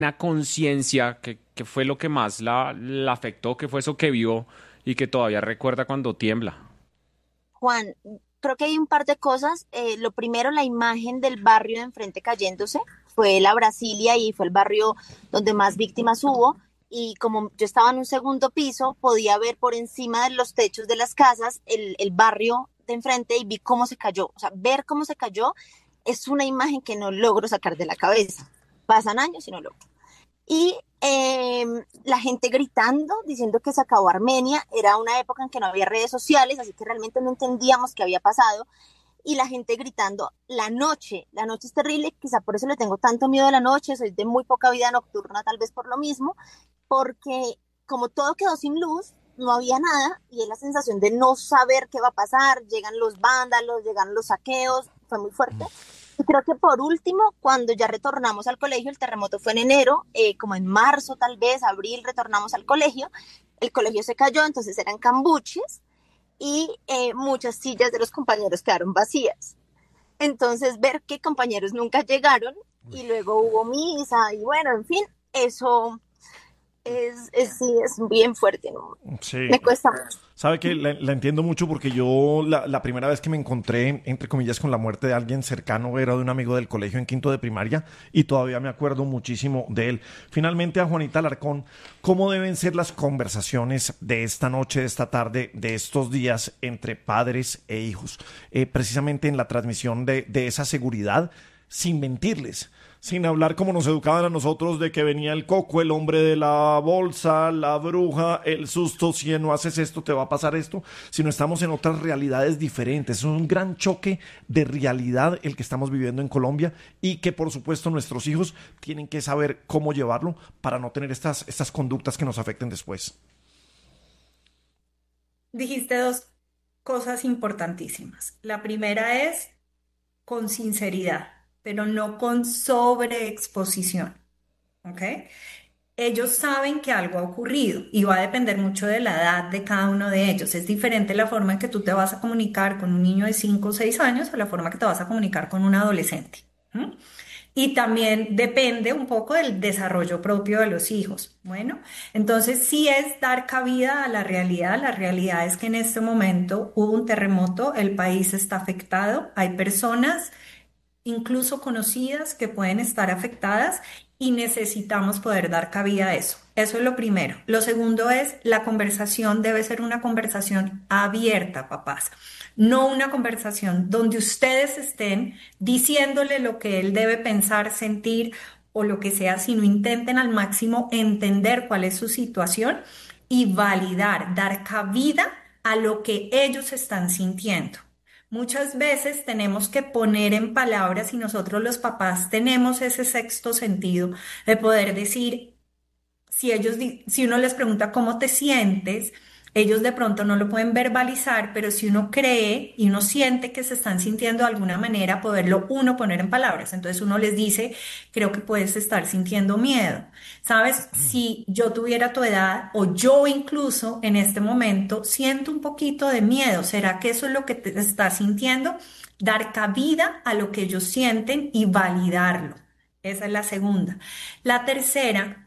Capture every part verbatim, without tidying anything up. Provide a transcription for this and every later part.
conciencia, que, que fue lo que más la, la afectó, que fue eso que vio y que todavía recuerda cuando tiembla. Juan, creo que hay un par de cosas. Eh, lo primero, la imagen del barrio de enfrente cayéndose. Fue la Brasilia y fue el barrio donde más víctimas hubo. Y como yo estaba en un segundo piso, podía ver por encima de los techos de las casas el, el barrio de enfrente y vi cómo se cayó. O sea, ver cómo se cayó es una imagen que no logro sacar de la cabeza. Pasan años y no logro. Y eh, la gente gritando, diciendo que se acabó Armenia. Era una época en que no había redes sociales, así que realmente no entendíamos qué había pasado. Y la gente gritando, la noche, la noche es terrible, quizá por eso le tengo tanto miedo a la noche, soy de muy poca vida nocturna, tal vez por lo mismo, porque como todo quedó sin luz, no había nada y es la sensación de no saber qué va a pasar, llegan los vándalos, llegan los saqueos, fue muy fuerte. Y creo que por último, cuando ya retornamos al colegio, el terremoto fue en enero, eh, como en marzo tal vez, abril, retornamos al colegio, el colegio se cayó, entonces eran cambuches y eh, muchas sillas de los compañeros quedaron vacías. Entonces ver que compañeros nunca llegaron y luego hubo misa y bueno, en fin, eso es, es, sí, es bien fuerte, ¿no? Sí, Me cuesta mucho. sabe que la, la entiendo mucho porque yo la, la primera vez que me encontré, entre comillas, con la muerte de alguien cercano era de un amigo del colegio en quinto de primaria y todavía me acuerdo muchísimo de él. Finalmente, a Juanita Alarcón, ¿cómo deben ser las conversaciones de esta noche, de esta tarde, de estos días entre padres e hijos? Eh, precisamente en la transmisión de, de esa seguridad, sin mentirles, sin hablar como nos educaban a nosotros de que venía el coco, el hombre de la bolsa, la bruja, el susto, si no haces esto te va a pasar esto, sino estamos en otras realidades diferentes. Es un gran choque de realidad el que estamos viviendo en Colombia y que por supuesto nuestros hijos tienen que saber cómo llevarlo para no tener estas, estas conductas que nos afecten después. Dijiste dos cosas importantísimas. La primera es con sinceridad, pero no con sobreexposición, ¿ok? Ellos saben que algo ha ocurrido y va a depender mucho de la edad de cada uno de ellos. Es diferente la forma en que tú te vas a comunicar con un niño de cinco o seis años a la forma que te vas a comunicar con un adolescente. ¿M? Y también depende un poco del desarrollo propio de los hijos. Bueno, entonces sí es dar cabida a la realidad. La realidad es que en este momento hubo un terremoto, el país está afectado, hay personas incluso conocidas que pueden estar afectadas y necesitamos poder dar cabida a eso. Eso es lo primero. Lo segundo es la conversación debe ser una conversación abierta, papás. No una conversación donde ustedes estén diciéndole lo que él debe pensar, sentir o lo que sea, sino intenten al máximo entender cuál es su situación y validar, dar cabida a lo que ellos están sintiendo. Muchas veces tenemos que poner en palabras y nosotros los papás tenemos ese sexto sentido de poder decir, si ellos, di- si uno les pregunta cómo te sientes, ellos de pronto no lo pueden verbalizar, pero si uno cree y uno siente que se están sintiendo de alguna manera, poderlo uno poner en palabras. Entonces uno les dice, creo que puedes estar sintiendo miedo. Sabes, si yo tuviera tu edad o yo incluso en este momento siento un poquito de miedo, ¿será que eso es lo que te estás sintiendo? Dar cabida a lo que ellos sienten y validarlo. Esa es la segunda. La tercera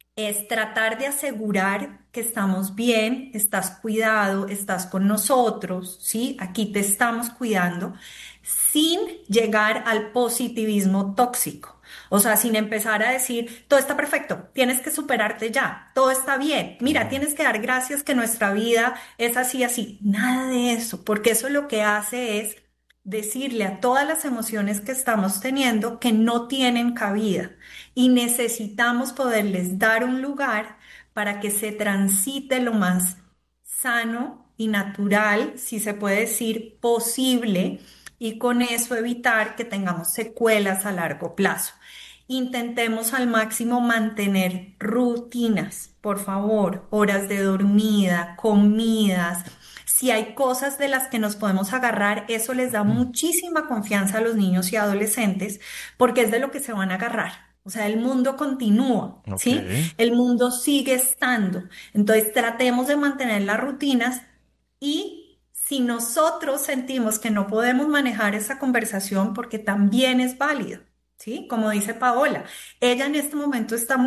es tratar de asegurar que estamos bien, estás cuidado, estás con nosotros, ¿sí? Aquí te estamos cuidando, sin llegar al positivismo tóxico. O sea, sin empezar a decir, todo está perfecto, tienes que superarte ya, todo está bien, mira, tienes que dar gracias que nuestra vida es así, así. Nada de eso, porque eso lo que hace es decirle a todas las emociones que estamos teniendo que no tienen cabida y necesitamos poderles dar un lugar para que se transite lo más sano y natural, si se puede decir, posible, y con eso evitar que tengamos secuelas a largo plazo. Intentemos al máximo mantener rutinas, por favor, horas de dormida, comidas. Si hay cosas de las que nos podemos agarrar, eso les da muchísima confianza a los niños y adolescentes porque es de lo que se van a agarrar. O sea, el mundo continúa, Ok. ¿sí? El mundo sigue estando. Entonces, tratemos de mantener las rutinas y si nosotros sentimos que no podemos manejar esa conversación, porque también es válido. ¿sí? Como dice Paola, ella en este momento está muy